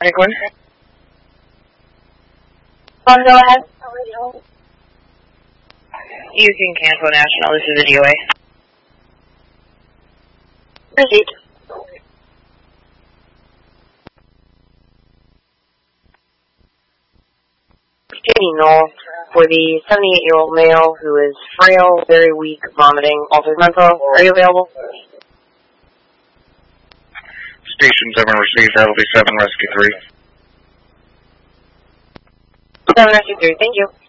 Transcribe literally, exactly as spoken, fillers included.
Anyone? Oh, go ahead. You can cancel National. This is a D O A. Proceed. Katie Knoll for the seventy-eight-year-old male who is frail, very weak, vomiting, altered mental. Are you available? Station seven received, L V seven, Rescue three. seven Rescue three, thank you.